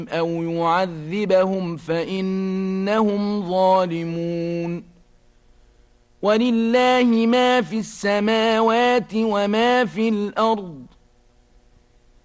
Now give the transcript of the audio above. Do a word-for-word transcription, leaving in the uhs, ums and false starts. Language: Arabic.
أو يعذبهم فإنهم ظالمون ولله ما في السماوات وما في الأرض